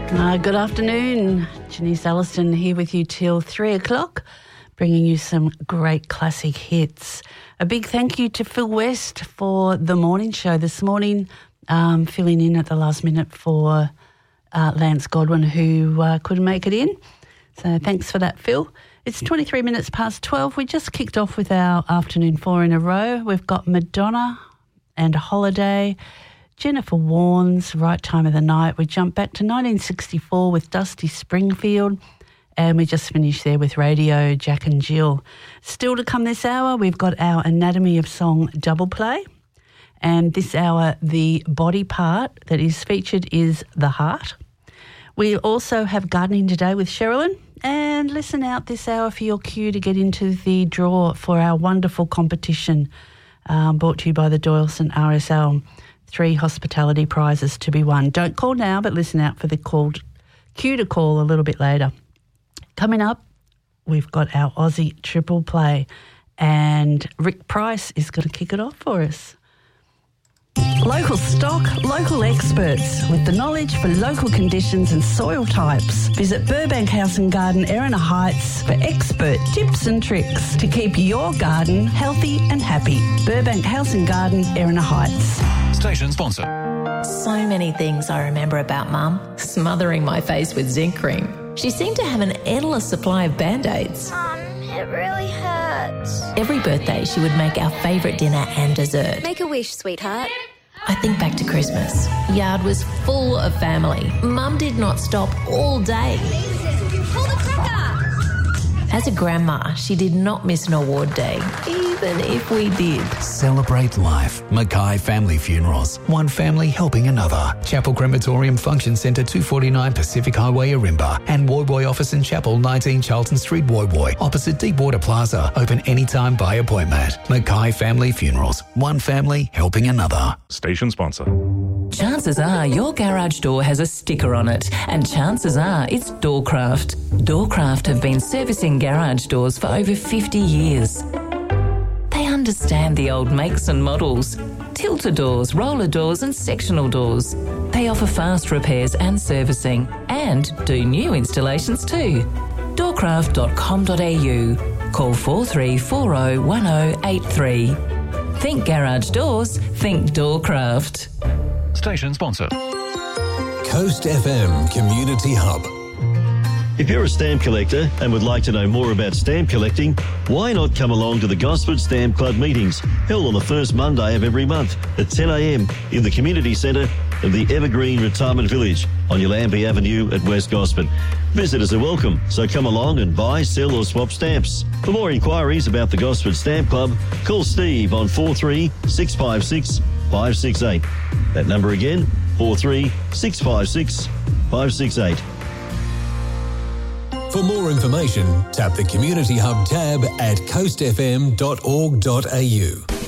Good afternoon. Janice Alliston here with you till 3 o'clock, bringing you some great classic hits. A big thank you to Phil West for the morning show this morning, filling in at the last minute for Lance Godwin, who couldn't make it in. So thanks for that, Phil. It's 23 minutes past 12. We just kicked off with our afternoon 4 in a row. We've got Madonna and Holiday, Jennifer Warnes, Right Time of the Night. We jump back to 1964 with Dusty Springfield, and we just finished there with Radio, Jack and Jill. Still to come this hour, we've got our Anatomy of Song double play, and this hour the body part that is featured is the heart. We also have Gardening Today with Sherilyn, and listen out this hour for your cue to get into the draw for our wonderful competition brought to you by the Doyleson RSL. 3 hospitality prizes to be won. Don't call now, but listen out for the cue to call a little bit later. Coming up, we've got our Aussie triple play, and Rick Price is going to kick it off for us. Local stock, local experts with the knowledge for local conditions and soil types. Visit Burbank House and Garden, Erina Heights for expert tips and tricks to keep your garden healthy and happy. Burbank House and Garden, Erina Heights. Station sponsor. So many things I remember about Mum. Smothering my face with zinc cream. She seemed to have an endless supply of Band-Aids. It really hurts. Every birthday she would make our favourite dinner and dessert. Make a wish, sweetheart. I think back to Christmas. Yard was full of family. Mum did not stop all day. Pull the cracker! As a grandma, she did not miss an award day, even if we did. Celebrate life. Mackay Family Funerals. One family helping another. Chapel Crematorium Function Centre, 249 Pacific Highway, Arimba. And Woy Woy Office and Chapel, 19 Charlton Street, Woy Woy. Opposite Deepwater Plaza. Open anytime by appointment. Mackay Family Funerals. One family helping another. Station sponsor. Chances are your garage door has a sticker on it, and chances are it's Doorcraft. Doorcraft have been servicing garage doors for over 50 years. They understand the old makes and models. Tilter doors, roller doors and sectional doors. They offer fast repairs and servicing and do new installations too. Doorcraft.com.au. Call 43401083. Think garage doors, think Doorcraft. Station sponsor. Coast FM Community Hub. If you're a stamp collector and would like to know more about stamp collecting, why not come along to the Gosford Stamp Club meetings held on the first Monday of every month at 10 a.m. in the community centre of the Evergreen Retirement Village on Yallambee Avenue at West Gosford. Visitors are welcome, so come along and buy, sell or swap stamps. For more inquiries about the Gosford Stamp Club, call Steve on 43 656 568. That number again, 43 656 568. For more information, tap the Community Hub tab at coastfm.org.au.